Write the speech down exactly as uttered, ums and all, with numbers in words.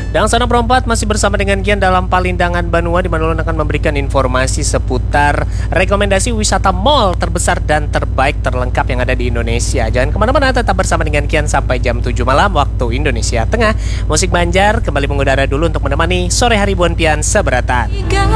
Dan Sana Perempat masih bersama dengan Gian dalam Palindangan Banua, di mana Ulun akan memberikan informasi seputar rekomendasi wisata mall terbesar dan terbaik terlengkap yang ada di Indonesia. Jangan kemana-mana, tetap bersama dengan Gian sampai jam tujuh malam waktu Indonesia Tengah. Musik Banjar kembali mengudara dulu untuk menemani sore hari Buan Pian seberatan.